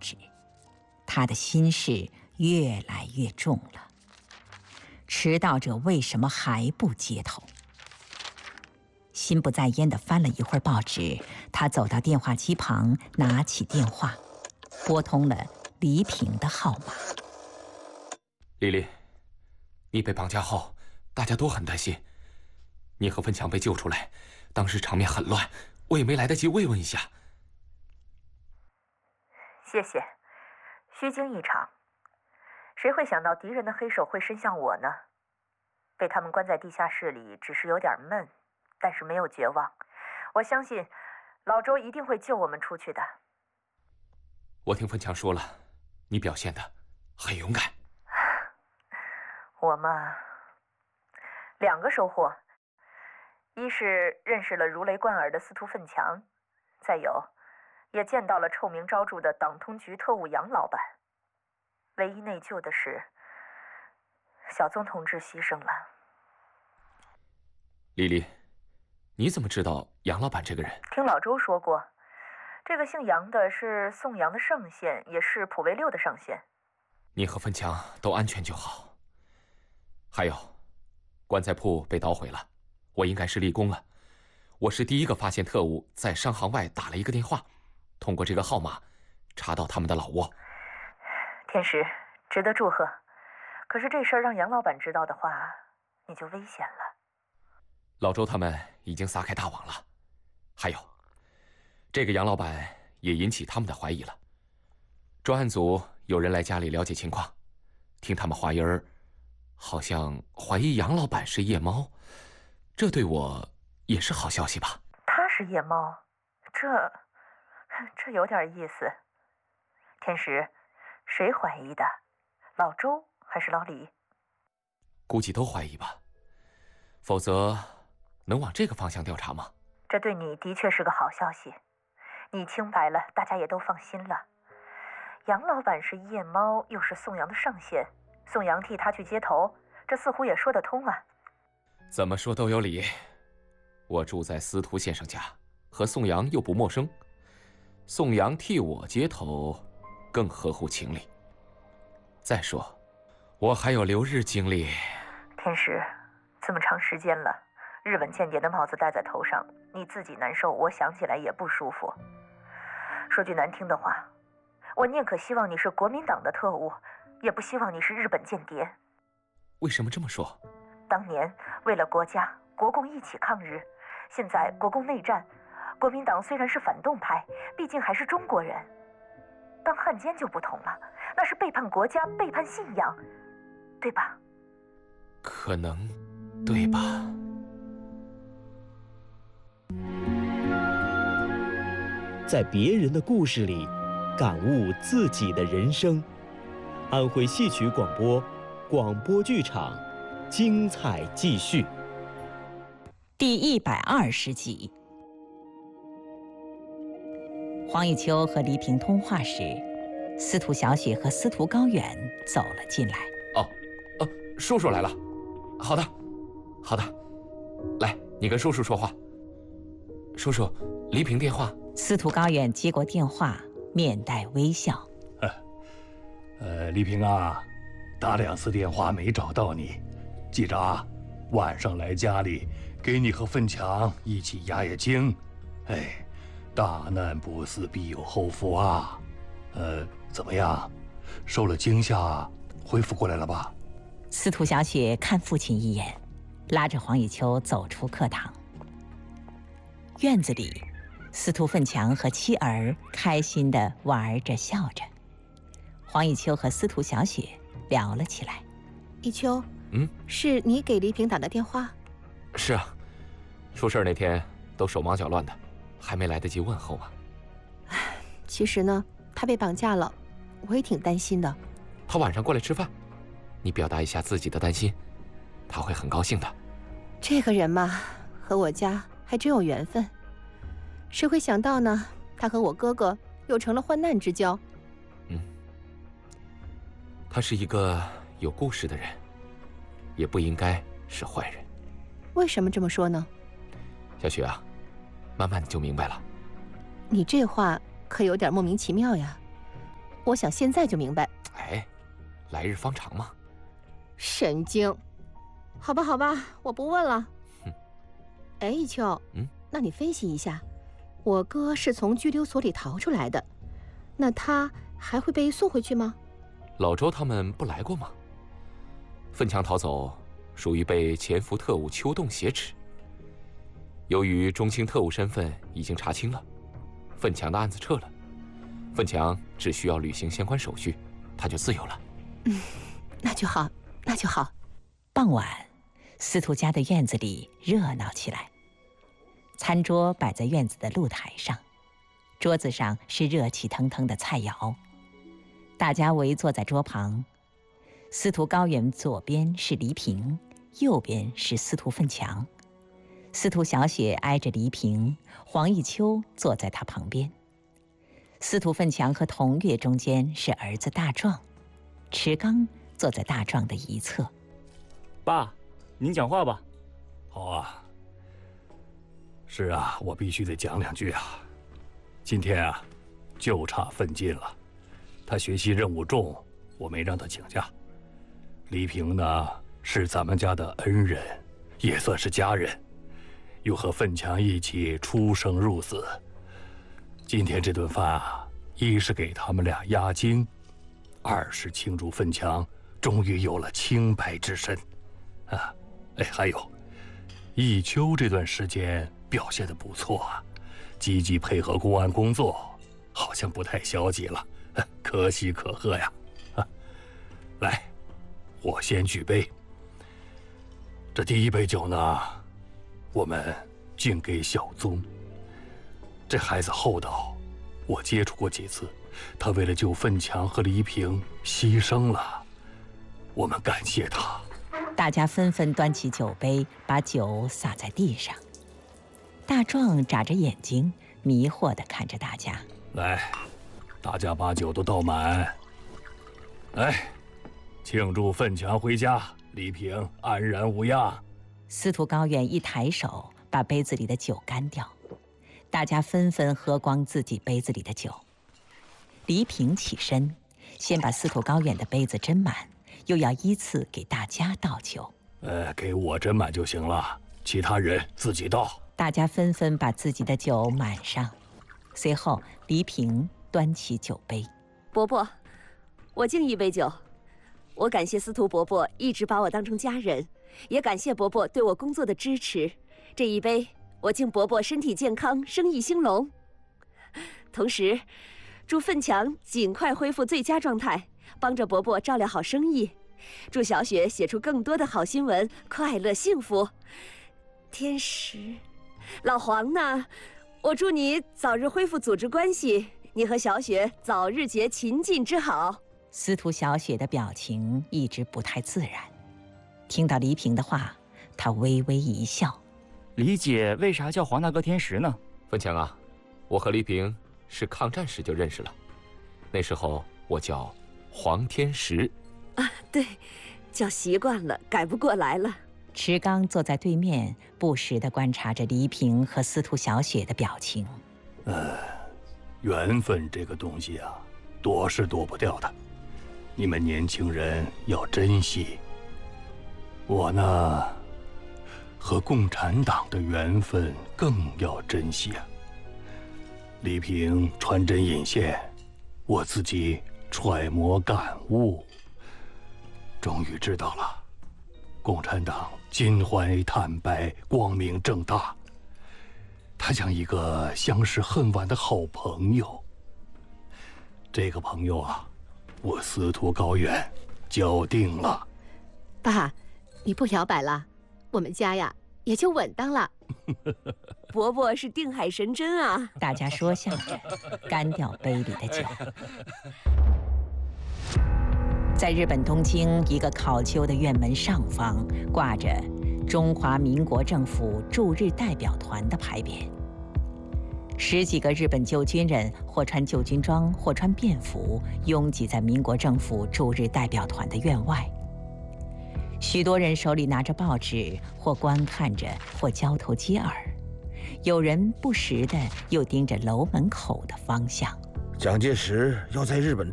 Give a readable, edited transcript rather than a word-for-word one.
纸，他的心事越来越重了。迟到者为什么还不接头？心不在焉地翻了一会儿报纸，他走到电话机旁，拿起电话，拨通了黎平的号码。 丽丽，你被绑架后，大家都很担心。你和芬强被救出来，当时场面很乱，我也没来得及慰问一下。 谢谢，虚惊一场。谁会想到敌人的黑手会伸向我呢？被他们关在地下室里，只是有点闷，但是没有绝望。我相信老周一定会救我们出去的。 我听芬强说了，你表现得很勇敢。 我嘛，2个收获，一是认识了如雷贯耳的司徒奋强，再有也见到了臭名昭著的党通局特务杨老板。唯一内疚的是，小宗同志牺牲了。 丽丽，你怎么知道杨老板这个人？ 听老周说过，这个姓杨的是宋阳的上线，也是普卫6的上线。 你和芬强都安全就好。还有，棺材铺被捣毁了，我应该是立功了。我是第一个发现特务在商行外打了一个电话，通过这个号码查到他们的老窝。 天石，值得祝贺。可是这事儿让杨老板知道的话，你就危险了。 老周他们已经撒开大网了。还有，这个杨老板也引起他们的怀疑了。专案组有人来家里了解情况，听他们话音儿，好像怀疑杨老板是夜猫，这对我也是好消息吧？ 他是夜猫，这有点意思。天石，谁怀疑的？老周还是老李？ 估计都怀疑吧，否则能往这个方向调查吗？ 这对你的确是个好消息，你清白了，大家也都放心了。杨老板是夜猫，又是宋阳的上线，宋阳替他去接头，这似乎也说得通啊。 怎么说都有理。我住在司徒先生家，和宋阳又不陌生，宋阳替我接头，更合乎情理。再说，我还有留日经历。 天石，这么长时间了，日本间谍的帽子戴在头上，你自己难受，我想起来也不舒服。说句难听的话，我宁可希望你是国民党的特务，也不希望你是日本间谍。 为什么这么说？ 当年为了国家，国共一起抗日，现在国共内战，国民党虽然是反动派，毕竟还是中国人。当汉奸就不同了，那是背叛国家，背叛信仰，对吧？ 可能对吧。 在别人的故事里感悟自己的人生。安徽戏曲广播广播剧场，精彩继续。 第120集。黄以秋和黎平通话时，司徒小雪和司徒高远走了进来。 叔叔来了。好的，好的，来，你跟叔叔说话。叔叔，黎平电话。 司徒高远接过电话，面带微笑。 黎平啊，打2次电话没找到你，记着啊，晚上来家里给你和奋强一起压压惊。大难不死必有后福啊。怎么样，受了惊吓，恢复过来了吧？ 司徒小雪看父亲一眼，拉着黄以秋走出课堂。院子里，司徒奋强和妻儿开心地玩着笑着。黄以秋和司徒小雪聊了起来。 以秋，是你给黎平打的电话？ 是啊，出事那天都手忙脚乱的，还没来得及问候啊。 其实呢，他被绑架了，我也挺担心的。 他晚上过来吃饭，你表达一下自己的担心，他会很高兴的。 这个人嘛，和我家还真有缘分。谁会想到呢？他和我哥哥又成了患难之交。 他是一个有故事的人，也不应该是坏人。 为什么这么说呢？ 小雪啊，慢慢你就明白了。 你这话可有点莫名其妙呀。 我想现在就明白。 哎，来日方长嘛。 神经。好吧，好吧，我不问了。哎，一秋，那你分析一下，我哥是从拘留所里逃出来的，那他还会被送回去吗？ 老周他们不来过吗？奋强逃走，属于被潜伏特务秋洞挟持。由于中青特务身份已经查清了，奋强的案子撤了，奋强只需要履行相关手续，他就自由了。 那就好，那就好。 傍晚，司徒家的院子里热闹起来。餐桌摆在院子的露台上，桌子上是热气腾腾的菜肴，大家围坐在桌旁。司徒高远左边是黎平，右边是司徒奋强。司徒小雪挨着黎平，黄一秋坐在他旁边。司徒奋强和童月中间是儿子大壮，池刚坐在大壮的一侧。 爸，您讲话吧。 好啊。是啊，我必须得讲两句啊。今天啊，就差奋进了，他学习任务重，我没让他请假。黎平呢，是咱们家的恩人，也算是家人，又和奋强一起出生入死。今天这顿饭啊，一是给他们俩压惊，二是庆祝奋强终于有了清白之身。啊，哎，还有，一秋这段时间表现得不错啊，积极配合公安工作，好像不太消极了，可喜可贺呀！来，我先举杯。这第一杯酒呢，我们敬给小宗。这孩子厚道，我接触过几次，他为了救奋强和黎平牺牲了，我们感谢他。 大家纷纷端起酒杯，把酒洒在地上。大壮眨着眼睛，迷惑地看着大家。 来，大家把酒都倒满。来，庆祝奋强回家，黎平安然无恙。 司徒高远一抬手，把杯子里的酒干掉。大家纷纷喝光自己杯子里的酒。黎平起身，先把司徒高远的杯子斟满，又要依次给大家倒酒。 给我斟满就行了，其他人自己倒。 大家纷纷把自己的酒满上。随后，黎平端起酒杯。 伯伯，我敬一杯酒。我感谢司徒伯伯一直把我当成家人，也感谢伯伯对我工作的支持。这一杯，我敬伯伯身体健康，生意兴隆。同时，祝奋强尽快恢复最佳状态，帮着伯伯照料好生意。祝小雪写出更多的好新闻，快乐幸福。天使，老黄呢？我祝你早日恢复组织关系，你和小雪早日结秦晋之好。 司徒小雪的表情一直不太自然，听到黎平的话，她微微一笑。 黎姐为啥叫黄大哥天石呢？ 奋强啊，我和黎平是抗战时就认识了，那时候我叫黄天石。 啊，对，叫习惯了，改不过来了。 池刚坐在对面，不时地观察着黎平和司徒小雪的表情。 缘分这个东西啊，躲是躲不掉的，你们年轻人要珍惜。我呢，和共产党的缘分更要珍惜啊。黎平穿针引线，我自己揣摩感悟，终于知道了，共产党襟怀坦白，光明正大。他像一个相识恨晚的好朋友。这个朋友啊，我司徒高远交定了。 爸，你不摇摆了，我们家呀也就稳当了。 伯伯是定海神针啊！ 大家说笑着，干掉杯里的酒。在日本东京一个考究的院门上方，挂着中华民国政府驻日代表团的牌匾。10几个日本旧军人，或穿旧军装，或穿便服，拥挤在民国政府驻日代表团的院外。许多人手里拿着报纸，或观看着，或交头接耳。有人不时地又盯着楼门口的方向。 蒋介石要在日本